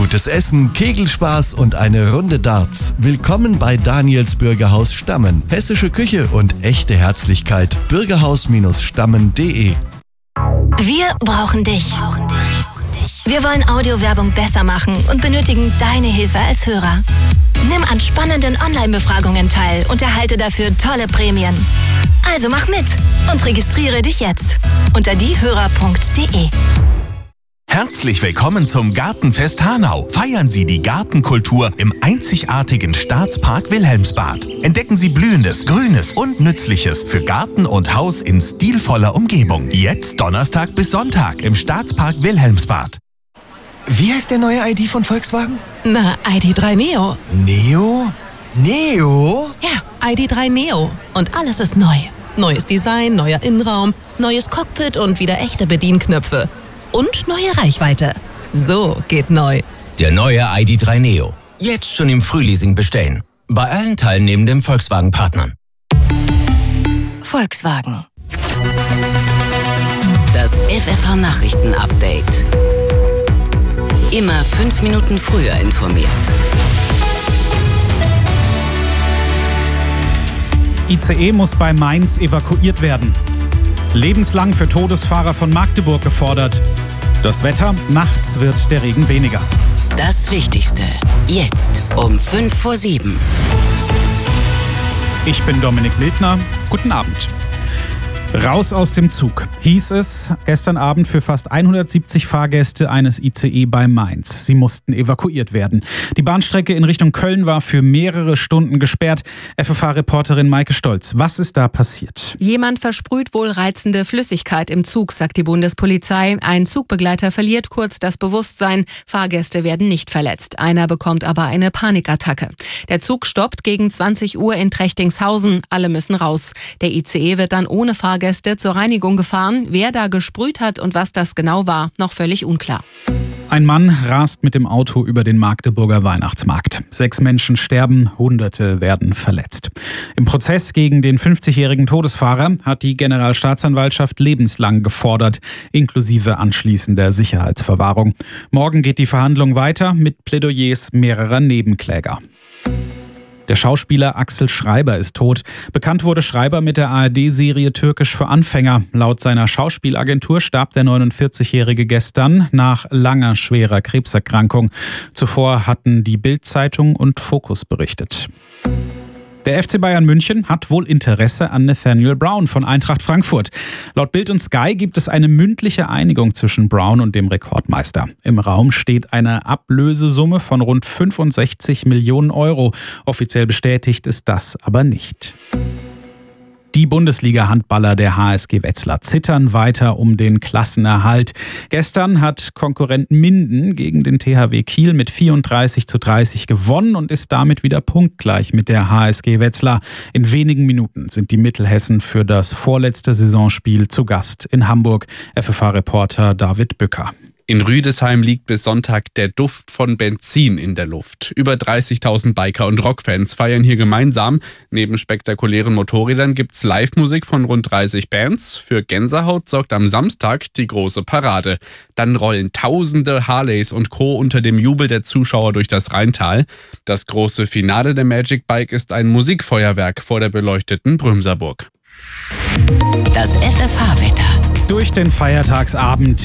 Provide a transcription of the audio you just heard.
Gutes Essen, Kegelspaß und eine Runde Darts. Willkommen bei Daniels Bürgerhaus Stammen. Hessische Küche und echte Herzlichkeit. Bürgerhaus-stammen.de. Wir brauchen dich. Wir wollen Audiowerbung besser machen und benötigen deine Hilfe als Hörer. Nimm an spannenden Online-Befragungen teil und erhalte dafür tolle Prämien. Also mach mit und registriere dich jetzt unter diehörer.de. Herzlich willkommen zum Gartenfest Hanau. Feiern Sie die Gartenkultur im einzigartigen Staatspark Wilhelmsbad. Entdecken Sie Blühendes, Grünes und Nützliches für Garten und Haus in stilvoller Umgebung. Jetzt Donnerstag bis Sonntag im Staatspark Wilhelmsbad. Wie heißt der neue ID von Volkswagen? Na, ID.3 Neo. Neo? Neo? Ja, ID.3 Neo. Und alles ist neu. Neues Design, neuer Innenraum, neues Cockpit und wieder echte Bedienknöpfe. Und neue Reichweite. So geht neu. Der neue ID.3 Neo. Jetzt schon im Frühleasing bestellen. Bei allen teilnehmenden Volkswagen-Partnern. Volkswagen. Das FFH-Nachrichten-Update. Immer 5 Minuten früher informiert. ICE muss bei Mainz evakuiert werden. Lebenslang für Todesfahrer von Magdeburg gefordert. Das Wetter, nachts wird der Regen weniger. Das Wichtigste. Jetzt um 6:55. Ich bin Dominik Mildner. Guten Abend. Raus aus dem Zug, hieß es gestern Abend für fast 170 Fahrgäste eines ICE bei Mainz. Sie mussten evakuiert werden. Die Bahnstrecke in Richtung Köln war für mehrere Stunden gesperrt. FFH-Reporterin Maike Stolz, was ist da passiert? Jemand versprüht wohl reizende Flüssigkeit im Zug, sagt die Bundespolizei. Ein Zugbegleiter verliert kurz das Bewusstsein. Fahrgäste werden nicht verletzt. Einer bekommt aber eine Panikattacke. Der Zug stoppt gegen 20 Uhr in Trechtingshausen. Alle müssen raus. Der ICE wird dann ohne Fahrgäste zur Reinigung gefahren. Wer da gesprüht hat und was das genau war, noch völlig unklar. Ein Mann rast mit dem Auto über den Magdeburger Weihnachtsmarkt. 6 Menschen sterben, Hunderte werden verletzt. Im Prozess gegen den 50-jährigen Todesfahrer hat die Generalstaatsanwaltschaft lebenslang gefordert, inklusive anschließender Sicherheitsverwahrung. Morgen geht die Verhandlung weiter mit Plädoyers mehrerer Nebenkläger. Der Schauspieler Axel Schreiber ist tot. Bekannt wurde Schreiber mit der ARD-Serie Türkisch für Anfänger. Laut seiner Schauspielagentur starb der 49-Jährige gestern nach langer, schwerer Krebserkrankung. Zuvor hatten die Bild-Zeitung und Focus berichtet. Der FC Bayern München hat wohl Interesse an Nathaniel Brown von Eintracht Frankfurt. Laut Bild und Sky gibt es eine mündliche Einigung zwischen Brown und dem Rekordmeister. Im Raum steht eine Ablösesumme von rund 65 Millionen Euro. Offiziell bestätigt ist das aber nicht. Die Bundesliga-Handballer der HSG Wetzlar zittern weiter um den Klassenerhalt. Gestern hat Konkurrent Minden gegen den THW Kiel mit 34:30 gewonnen und ist damit wieder punktgleich mit der HSG Wetzlar. In wenigen Minuten sind die Mittelhessen für das vorletzte Saisonspiel zu Gast in Hamburg. FFH-Reporter David Bücker. In Rüdesheim liegt bis Sonntag der Duft von Benzin in der Luft. Über 30.000 Biker- und Rockfans feiern hier gemeinsam. Neben spektakulären Motorrädern gibt's Live-Musik von rund 30 Bands. Für Gänsehaut sorgt am Samstag die große Parade. Dann rollen tausende Harleys und Co. unter dem Jubel der Zuschauer durch das Rheintal. Das große Finale der Magic Bike ist ein Musikfeuerwerk vor der beleuchteten Brümserburg. Das FFH-Wetter. Durch den Feiertagsabend